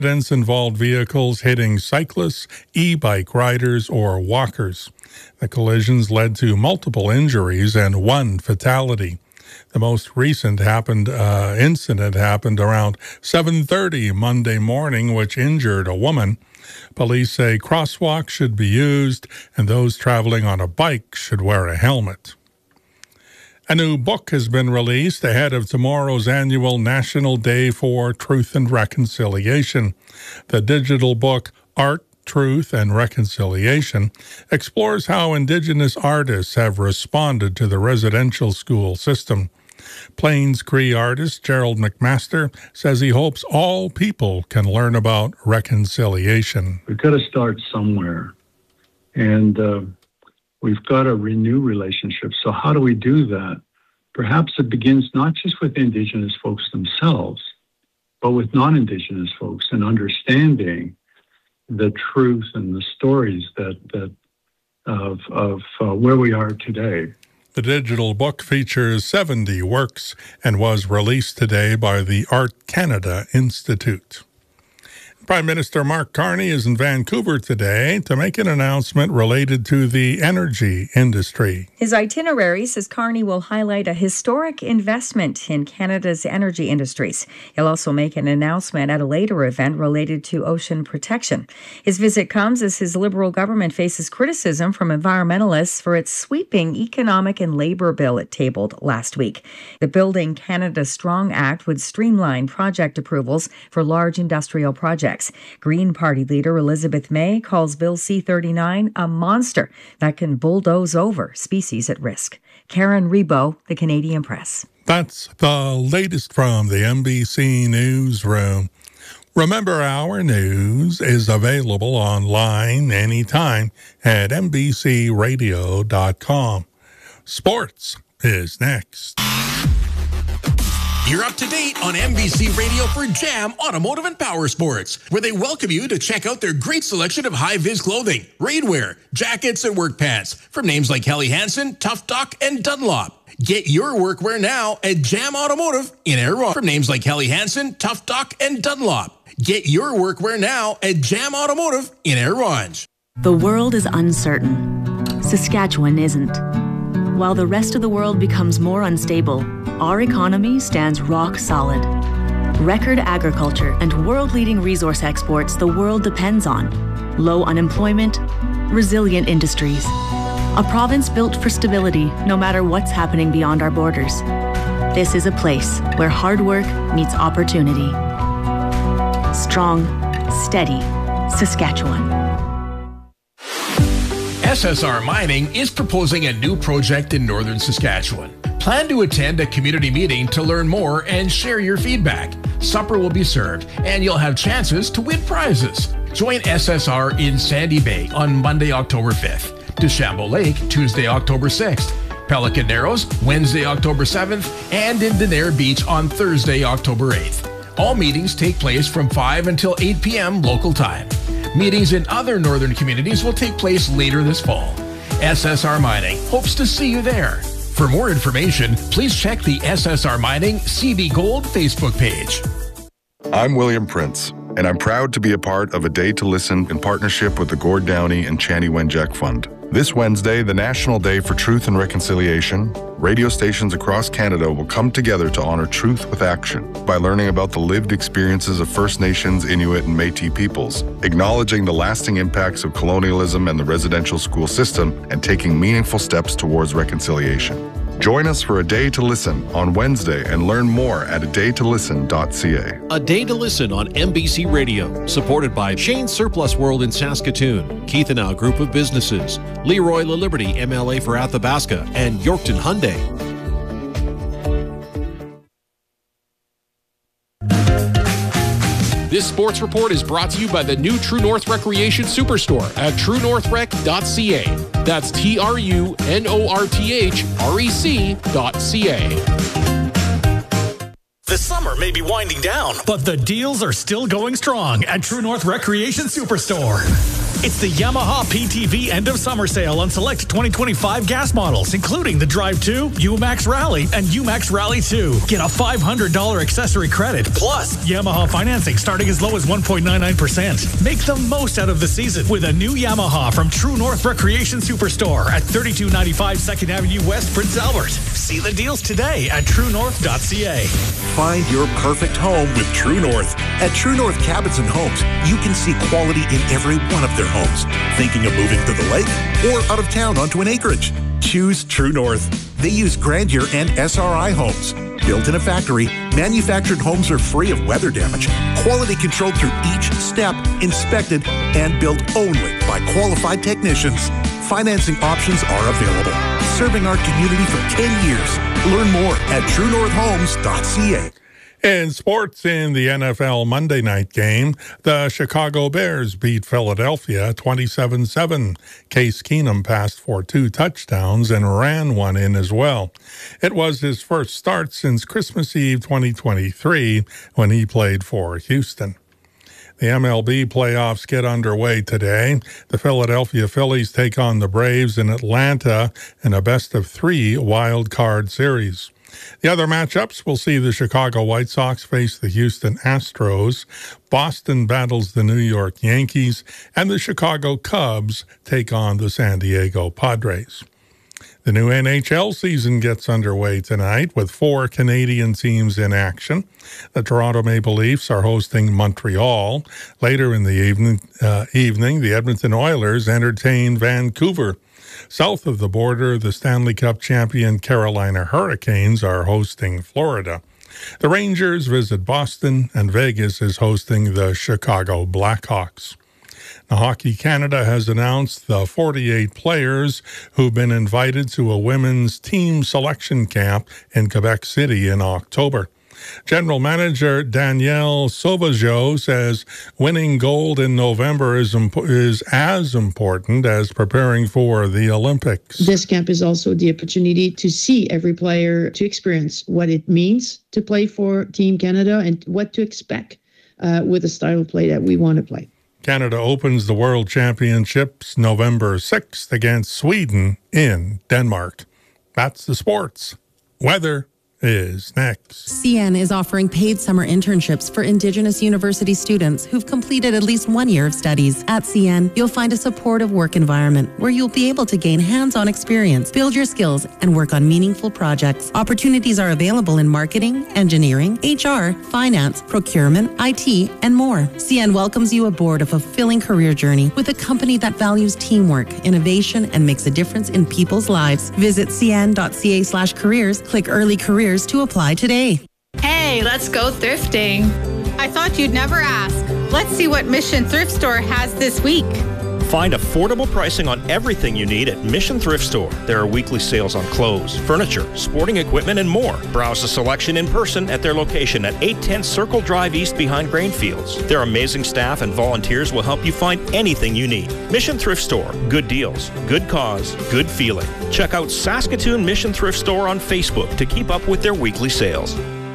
Involved vehicles hitting cyclists, e-bike riders, or walkers. The collisions led to multiple injuries and one fatality. The most recent incident happened around 7:30 Monday morning, which injured a woman. Police say crosswalks should be used and those traveling on a bike should wear a helmet. A new book has been released ahead of tomorrow's annual National Day for Truth and Reconciliation. The digital book, Art, Truth, and Reconciliation, explores how Indigenous artists have responded to the residential school system. Plains Cree artist Gerald McMaster says he hopes all people can learn about reconciliation. We've got to start somewhere, and we've got to renew relationships. So how do we do that? Perhaps it begins not just with Indigenous folks themselves, but with non-Indigenous folks, and understanding the truth and the stories of where we are today. The digital book features 70 works and was released today by the Art Canada Institute. Prime Minister Mark Carney is in Vancouver today to make an announcement related to the energy industry. His itinerary says Carney will highlight a historic investment in Canada's energy industries. He'll also make an announcement at a later event related to ocean protection. His visit comes as his Liberal government faces criticism from environmentalists for its sweeping economic and labour bill it tabled last week. The Building Canada Strong Act would streamline project approvals for large industrial projects. Green Party leader Elizabeth May calls Bill C-39 a monster that can bulldoze over species at risk. Karen Rebo, The Canadian Press. That's the latest from the NBC Newsroom. Remember, our news is available online anytime at NBCRadio.com. Sports is next. You're up to date on NBC Radio for Jam Automotive and Power Sports, where they welcome you to check out their great selection of high-vis clothing, rainwear, jackets, and work pants from names like Helly Hansen, Tough Doc, and Dunlop. Get your workwear now at Jam Automotive in Air Ronge. From names like Helly Hansen, Tough Doc, and Dunlop. Get your workwear now at Jam Automotive in Air Ronge. The world is uncertain. Saskatchewan isn't. While the rest of the world becomes more unstable, our economy stands rock solid. Record agriculture and world-leading resource exports the world depends on. Low unemployment, resilient industries. A province built for stability no matter what's happening beyond our borders. This is a place where hard work meets opportunity. Strong, steady, Saskatchewan. SSR Mining is proposing a new project in northern Saskatchewan. Plan to attend a community meeting to learn more and share your feedback. Supper will be served, and you'll have chances to win prizes. Join SSR in Sandy Bay on Monday, October 5th, DeChambeau Lake, Tuesday, October 6th, Pelican Narrows, Wednesday, October 7th, and in Denair Beach on Thursday, October 8th. All meetings take place from 5 until 8 p.m. local time. Meetings in other northern communities will take place later this fall. SSR Mining hopes to see you there. For more information, please check the SSR Mining CB Gold Facebook page. I'm William Prince, and I'm proud to be a part of A Day to Listen in partnership with the Gord Downey and Chani Wenjack Fund. This Wednesday, the National Day for Truth and Reconciliation, radio stations across Canada will come together to honor truth with action by learning about the lived experiences of First Nations, Inuit, and Métis peoples, acknowledging the lasting impacts of colonialism and the residential school system, and taking meaningful steps towards reconciliation. Join us for A Day to Listen on Wednesday and learn more at adaytolisten.ca. A Day to Listen on NBC Radio, supported by Shane Surplus World in Saskatoon, Keith and Al Group of Businesses, Leroy LaLiberty MLA for Athabasca, and Yorkton Hyundai. This sports report is brought to you by the new True North Recreation Superstore at truenorthrec.ca. That's TRUNORTHREC.ca. The summer Summer may be winding down, but the deals are still going strong at True North Recreation Superstore. It's the Yamaha PTV end of summer sale on select 2025 gas models, including the Drive 2, UMAX Rally, and UMAX Rally 2. Get a $500 accessory credit, plus Yamaha financing starting as low as 1.99%. Make the most out of the season with a new Yamaha from True North Recreation Superstore at 3295 2nd Avenue West, Prince Albert. See the deals today at truenorth.ca. Find your perfect home with True North. At True North Cabins and Homes, you can see quality in every one of their homes. Thinking of moving to the lake or out of town onto an acreage? Choose True North. They use Grandeur and SRI homes. Built in a factory, manufactured homes are free of weather damage, quality controlled through each step, inspected and built only by qualified technicians. Financing options are available. Serving our community for 10 years. Learn more at truenorthhomes.ca. In sports, in the NFL Monday night game, the Chicago Bears beat Philadelphia 27-7. Case Keenum passed for 2 touchdowns and ran one in as well. It was his first start since Christmas Eve 2023 when he played for Houston. The MLB playoffs get underway today. The Philadelphia Phillies take on the Braves in Atlanta in a best-of-3 wild card series. The other matchups will see the Chicago White Sox face the Houston Astros, Boston battles the New York Yankees, and the Chicago Cubs take on the San Diego Padres. The new NHL season gets underway tonight with 4 Canadian teams in action. The Toronto Maple Leafs are hosting Montreal. Later in the evening, the Edmonton Oilers entertain Vancouver. South of the border, the Stanley Cup champion Carolina Hurricanes are hosting Florida. The Rangers visit Boston, and Vegas is hosting the Chicago Blackhawks. Now, Hockey Canada has announced the 48 players who've been invited to a women's team selection camp in Quebec City in October. General Manager Danielle Sauvageau says winning gold in November is as important as preparing for the Olympics. This camp is also the opportunity to see every player, to experience what it means to play for Team Canada and what to expect with the style of play that we want to play. Canada opens the World Championships November 6th against Sweden in Denmark. That's the sports. Weather is next. CN is offering paid summer internships for Indigenous university students who've completed at least 1 year of studies. At CN, you'll find a supportive work environment where you'll be able to gain hands-on experience, build your skills, and work on meaningful projects. Opportunities are available in marketing, engineering, HR, finance, procurement, IT, and more. CN welcomes you aboard a fulfilling career journey with a company that values teamwork, innovation, and makes a difference in people's lives. Visit cn.ca/careers, click Early Careers to apply today. Hey, let's go thrifting. I thought you'd never ask. Let's see what Mission Thrift Store has this week. Find affordable pricing on everything you need at Mission Thrift Store. There are weekly sales on clothes, furniture, sporting equipment, and more. Browse the selection in person at their location at 810 Circle Drive East behind Grainfields. Their amazing staff and volunteers will help you find anything you need. Mission Thrift Store. Good deals, good cause, good feeling. Check out Saskatoon Mission Thrift Store on Facebook to keep up with their weekly sales.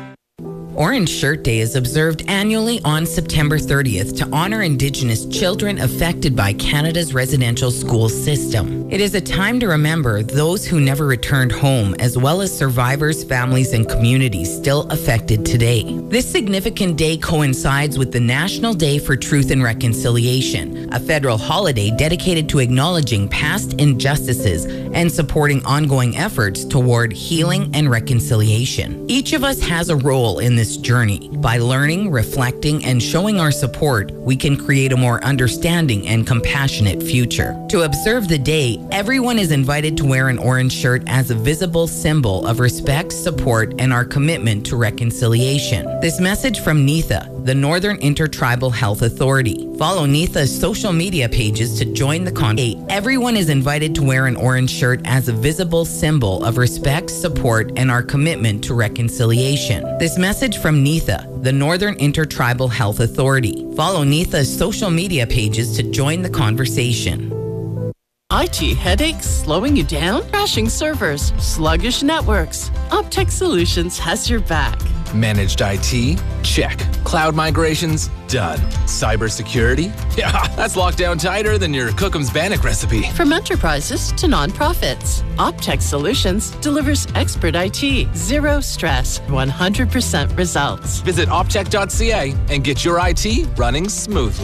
Orange Shirt Day is observed annually on September 30th to honor Indigenous children affected by Canada's residential school system. It is a time to remember those who never returned home, as well as survivors, families, and communities still affected today. This significant day coincides with the National Day for Truth and Reconciliation, a federal holiday dedicated to acknowledging past injustices and supporting ongoing efforts toward healing and reconciliation. Each of us has a role in this journey. By learning, reflecting, and showing our support, we can create a more understanding and compassionate future. To observe the day, everyone is invited to wear an orange shirt as a visible symbol of respect, support, and our commitment to reconciliation. This message from NITHA, the Northern Intertribal Health Authority. Follow NITHA's social media pages to join the conversation. Everyone is invited to wear an orange shirt as a visible symbol of respect, support, and our commitment to reconciliation. This message from NITHA, the Northern Intertribal Health Authority. Follow NITHA's social media pages to join the conversation. IT headaches slowing you down? Crashing servers, sluggish networks. Optech Solutions has your back. Managed IT? Check. Cloud migrations? Done. Cybersecurity? Yeah, that's locked down tighter than your Cookham's Bannock recipe. From enterprises to nonprofits, Optech Solutions delivers expert IT, zero stress, 100% results. Visit optech.ca and get your IT running smoothly.